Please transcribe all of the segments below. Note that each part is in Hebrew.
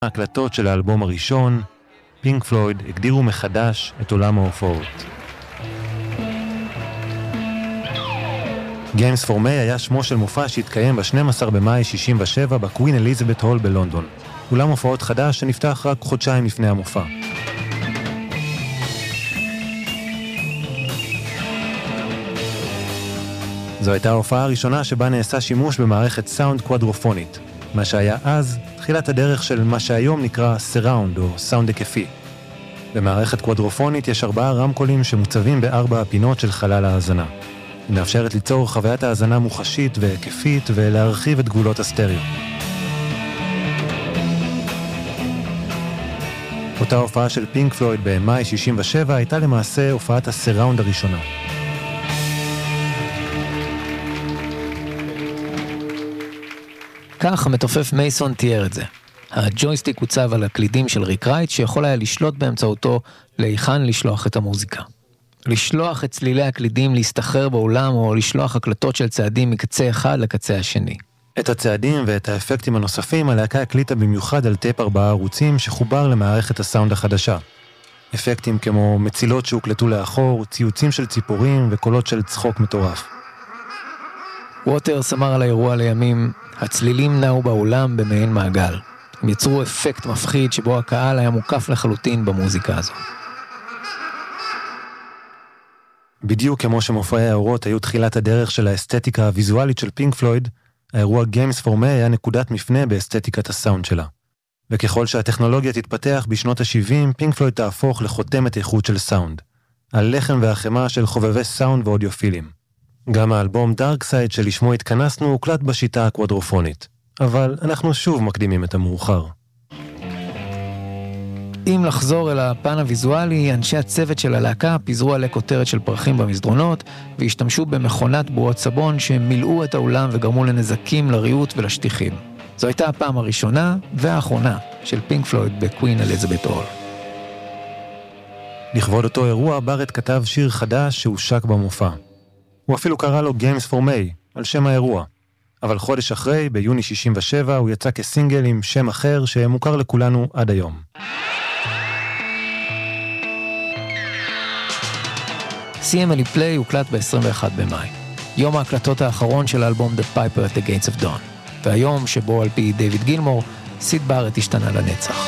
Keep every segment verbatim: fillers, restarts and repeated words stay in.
ההקלטות של האלבום הראשון, פינק פלויד הגדירו מחדש את עולם ההופעות. Games for May היה שמו של מופע שהתקיים ב-שנים עשר במאי שישים ושבע בקווין אליזבת הול בלונדון. אולם הופעות חדש שנפתח רק חודשיים לפני המופע. זו הייתה ההופעה הראשונה שבה נעשה שימוש במערכת סאונד קוואדרופונית, מה שהיה אז תחילת הדרך של מה שהיום נקרא סראונד או סאונד היקפי. במערכת קוואדרופונית יש ארבעה רמקולים שמוצבים בארבע הפינות של חלל ההאזנה. היא מאפשרת ליצור חוויית האזנה מוחשית והיקפית ולהרחיב את גבולות הסטריאו. אותה הופעה של פינק פלויד במאי שישים ושבע הייתה למעשה הופעת הסראונד הראשונה. כך המתופף מייסון תיאר את זה. הג'ויסטיק הוצב על הקלידים של ריק רייט שיכול היה לשלוט באמצעותו להיכן לשלוח את המוזיקה. לשלוח את צלילי הקלידים להסתחרר באולם או לשלוח הקלטות של צעדים מקצה אחד לקצה השני. את הצעדים ואת האפקטים הנוספים הלהקה הקליטה במיוחד על טייפ ארבעה ערוצים שחובר למערכת הסאונד החדשה. אפקטים כמו מצילות שהוקלטו לאחור, ציוצים של ציפורים וקולות של צחוק מטורף. ווטרס אמר על האירוע לימים, הצלילים נעו באולם במעין מעגל. הם יצרו אפקט מפחיד שבו הקהל היה מוקף לחלוטין במוזיקה הזו. בדיוק כמו שמופעי האורות היו תחילת הדרך של האסתטיקה הוויזואלית של פינק פלויד, האירוע Games for May היה נקודת מפנה באסתטיקת הסאונד שלה. וככל שהטכנולוגיה תתפתח בשנות ה-שבעים, פינק פלויד תהפוך לחותמת איכות של סאונד. הלחם והחמה של חובבי סאונד ואודיופילים. גם האלבום דארק סייד שלשמו התכנסנו הוקלט בשיטה הקוואדרופונית. אבל אנחנו שוב מקדימים את המאוחר. אם לחזור אל הפן הוויזואלי, אנשי הצוות של הלהקה פיזרו עלי כותרת של פרחים במסדרונות, והשתמשו במכונת בועות סבון שמילאו את האולם וגרמו לנזקים לריהוט ולשטיחים. זו הייתה הפעם הראשונה והאחרונה של פינק פלויד בקווין אליזבת הול. לכבוד אותו אירוע, בארט כתב שיר חדש שהושק במופע. הוא אפילו קרא לו Games for May, על שם האירוע. אבל חודש אחרי, ביוני שישים ושבע, הוא יצא כסינגל עם שם אחר שמוכר לכולנו עד היום. See Emily Play הוקלט ב-עשרים ואחד במאי. יום ההקלטות האחרון של האלבום The Piper at the Gates of Dawn. והיום שבו על פי דיוויד גילמור, סיד בארט השתנה לנצח.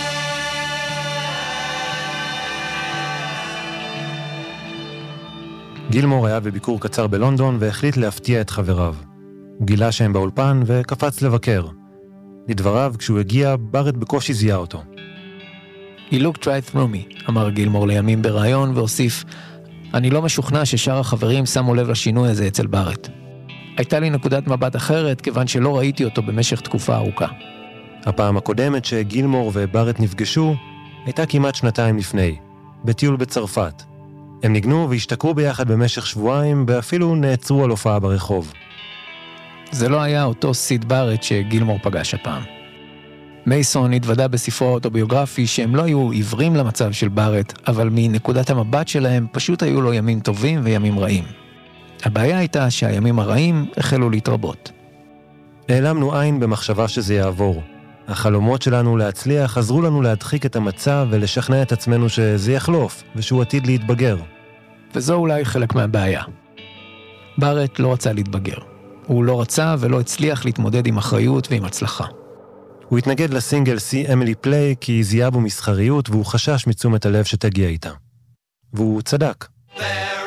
גילמור היה בביקור קצר בלונדון והחליט להפתיע את חבריו. הוא גילה שהם באולפן וקפץ לבקר. לדבריו, כשהוא הגיע, בארט בקושי זיהה אותו. He looked right through me, אמר גילמור לימים ברעיון והוסיף, אני לא משוכנע ששאר החברים שמו לב לשינוי הזה אצל בארט. הייתה לי נקודת מבט אחרת כיוון שלא ראיתי אותו במשך תקופה ארוכה. הפעם הקודמת שגילמור ובארט נפגשו הייתה כמעט שנתיים לפני, בטיול בצרפת. הם ניגנו והשתכרו ביחד במשך שבועיים ואפילו נעצרו על הופעה ברחוב. זה לא היה אותו סיד בארט שגילמור פגש הפעם. מייסון התוודע בספרו האוטוביוגרפי שהם לא היו עיוורים למצב של בארט, אבל מנקודת המבט שלהם פשוט היו לו ימים טובים וימים רעים. הבעיה הייתה שהימים הרעים החלו להתרבות. העלמנו עין במחשבה שזה יעבור. החלומות שלנו להצליח עזרו לנו להדחיק את המצב ולשכנע את עצמנו שזה יחלוף ושהוא עתיד להתבגר. וזו אולי חלק מהבעיה. בארט לא רצה להתבגר. הוא לא רצה ולא הצליח להתמודד עם אחריות ועם הצלחה. הוא התנגד לסינגל See Emily Play כי זיהה בו מסחריות והוא חשש מתשומת הלב שתגיע איתה. והוא צדק.